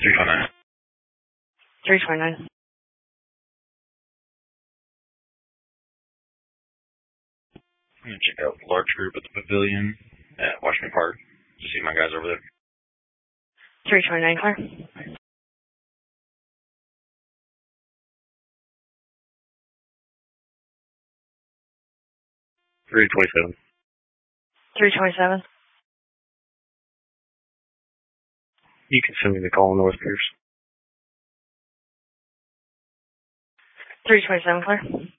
329. 329. I'm going to check out the large group at the pavilion at Washington Park. Just see my guys over there. 329, clear. 327. 327. You can send me the call on North Pierce. 327, clear.